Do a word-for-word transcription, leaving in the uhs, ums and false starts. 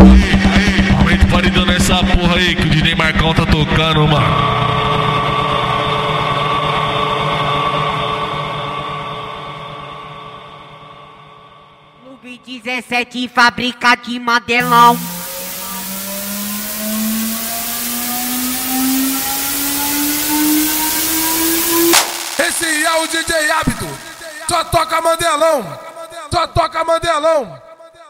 Aumenta o paredão nessa porra aí que o D J Marcão tá tocando, mano. Clube dezessete, fábrica de Mandelão. Esse é o D J Hábito, só toca Mandelão, só toca Mandelão.